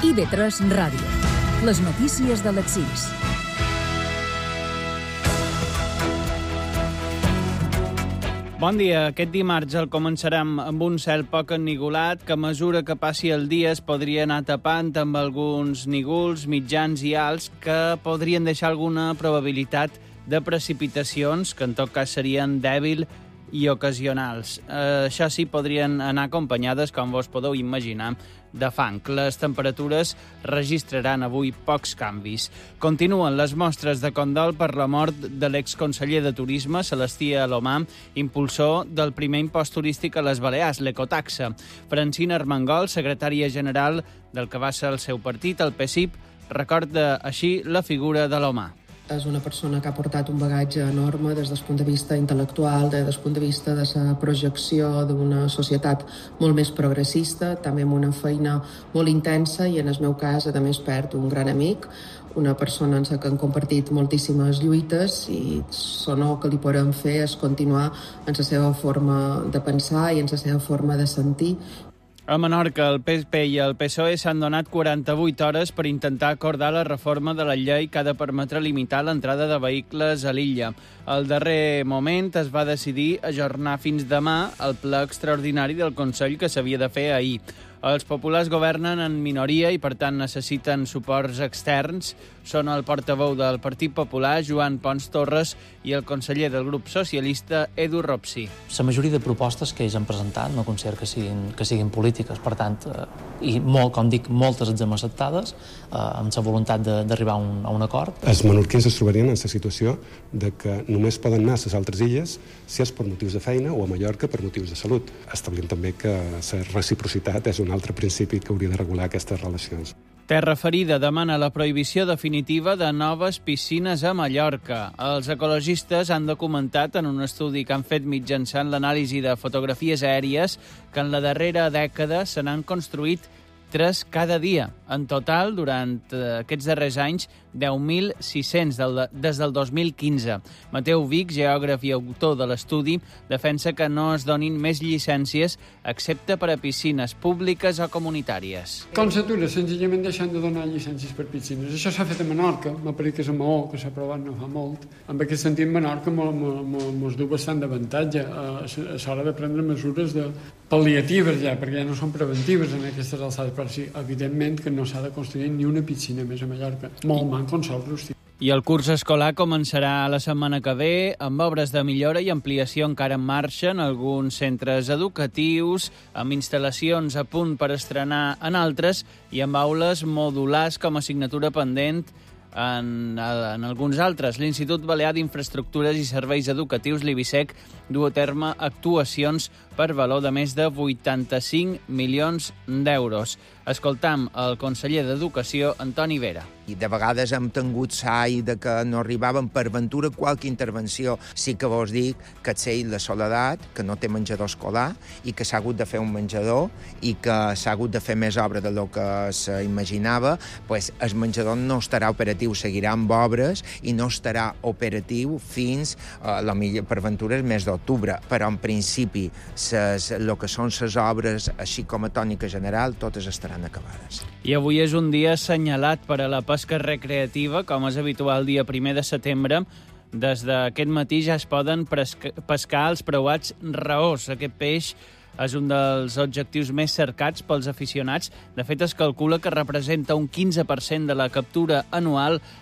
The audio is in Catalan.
IB3 Ràdio. Les notícies de les 6. Bon dia. Aquest dimarts el començarem amb un cel poc ennigolat que a mesura que passi el dia es podria anar tapant amb alguns nígols mitjans i alts que podrien deixar alguna probabilitat de precipitacions que en tot cas serien dèbils i ocasionals. Això sí, podrien anar acompanyades, com vos podeu imaginar, de fang. Les temperatures registraran avui pocs canvis. Continuen les mostres de condol per la mort de l'exconseller de Turisme, Celestí Alomà, impulsor del primer impost turístic a les Balears, l'ecotaxa. Francina Armengol, secretària general del que va ser el seu partit, el PSIP, recorda així la figura d'Alomà. És una persona que ha portat un bagatge enorme des del punt de vista intel·lectual, des del punt de vista de la projecció d'una societat molt més progressista, també amb una feina molt intensa i, en el meu cas, a més, perd un gran amic, una persona en la que han compartit moltíssimes lluites i l'honor que li podem fer és continuar en la seva forma de pensar i en la seva forma de sentir. A Menorca, el PP i el PSOE s'han donat 48 hores per intentar acordar la reforma de la llei que ha de permetre limitar l'entrada de vehicles a l'illa. Al darrer moment es va decidir ajornar fins demà el ple extraordinari del Consell que s'havia de fer ahir. Els populars governen en minoria i, per tant, necessiten suports externs. Són el portaveu del Partit Popular, Joan Pons Torres, i el conseller del grup socialista, Edu Ropsi. La majoria de propostes que ells han presentat no considero que siguin polítiques, per tant, i com dic, moltes les hem acceptades, amb la voluntat d'arribar a un acord. Els menorquins es trobarien en la situació de que només poden anar a les altres illes si és per motius de feina o a Mallorca per motius de salut. Establint també que la reciprocitat és un altre principi que hauria de regular aquestes relacions. Terra Ferida demana la prohibició definitiva de noves piscines a Mallorca. Els ecologistes han documentat en un estudi que han fet mitjançant l'anàlisi de fotografies aèries que en la darrera dècada se n'han construït 3 cada dia. En total, durant aquests darrers anys, 10.600 des del 2015. Mateu Vic, geògraf i autor de l'estudi, defensa que no es donin més llicències excepte per a piscines públiques o comunitàries. Com s'atura? Senzillament deixant de donar llicències per piscines. Això s'ha fet a Menorca, m'apareix que és a Maó, que s'ha aprovat no fa molt. En aquest sentit, Menorca mos du bastant d'avantatge a l'hora de prendre mesures pal·liatives ja, perquè ja no són preventives en aquestes alçades, però sí, evidentment que no s'ha de construir ni una piscina més a Mallorca. Molt manco en sol rústic. I el curs escolar començarà la setmana que ve amb obres de millora i ampliació encara en marxa en alguns centres educatius, amb instal·lacions a punt per estrenar en altres i amb aules modulars com a assignatura pendent en alguns altres. L'Institut Balear d'Infraestructures i Serveis Educatius, l'IBISEC, du a terme actuacions per valor de més de 85 milions d'euros. Escoltam el conseller d'Educació, Antoni Vera. I de vegades hem tingut sai de que no arribaven per ventura qualque intervenció. Sí que vos dic que Txell de Soledat, que no té menjador escolar i que s'ha hagut de fer un menjador i que s'ha hagut de fer més obra del que s'imaginava, pues el menjador no estarà operatiu, seguirà amb obres i no estarà operatiu fins per ventura el mes d'octubre. Però en principi el que són les obres, així com a tònica general, totes estaran acabades. I avui és un dia assenyalat per a la pesca recreativa, com és habitual dia 1 de setembre. Des d'aquest matí ja es poden pescar els preuats raors. Aquest peix és un dels objectius més cercats pels aficionats. De fet, es calcula que representa un 15% de la captura anual